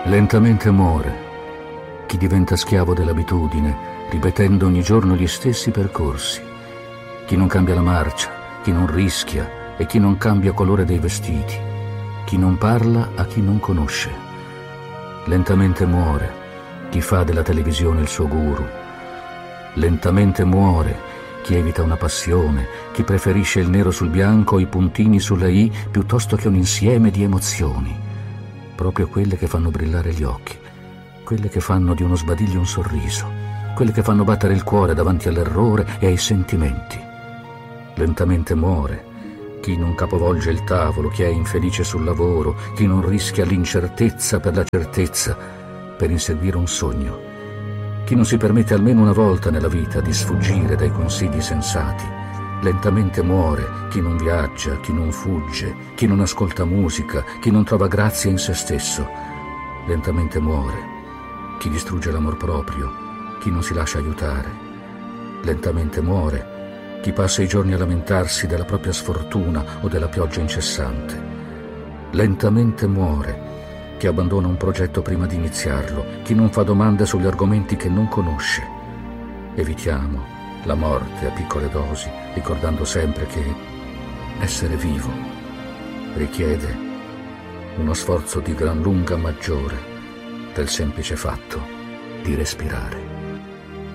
Lentamente muore chi diventa schiavo dell'abitudine, ripetendo ogni giorno gli stessi percorsi. Chi non cambia la marcia, chi non rischia e chi non cambia colore dei vestiti, chi non parla a chi non conosce. Lentamente muore chi fa della televisione il suo guru. Lentamente muore chi evita una passione, chi preferisce il nero sul bianco o i puntini sulla I piuttosto che un insieme di emozioni, proprio quelle che fanno brillare gli occhi, quelle che fanno di uno sbadiglio un sorriso, quelle che fanno battere il cuore davanti all'errore e ai sentimenti. Lentamente muore chi non capovolge il tavolo, chi è infelice sul lavoro, chi non rischia l'incertezza per la certezza, per inseguire un sogno, chi non si permette almeno una volta nella vita di sfuggire dai consigli sensati. Lentamente muore chi non viaggia, chi non fugge, chi non ascolta musica, chi non trova grazia in se stesso. Lentamente muore chi distrugge l'amor proprio, chi non si lascia aiutare. Lentamente muore chi passa i giorni a lamentarsi della propria sfortuna o della pioggia incessante. Lentamente muore chi abbandona un progetto prima di iniziarlo, chi non fa domande sugli argomenti che non conosce. Evitiamo la morte a piccole dosi, ricordando sempre che essere vivo richiede uno sforzo di gran lunga maggiore del semplice fatto di respirare.